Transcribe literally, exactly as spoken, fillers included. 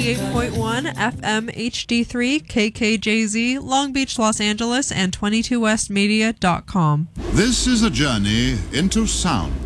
ninety-eight point one F M H D three, K K J Z, Long Beach, Los Angeles, and twenty-two west media dot com. This is a journey into sound.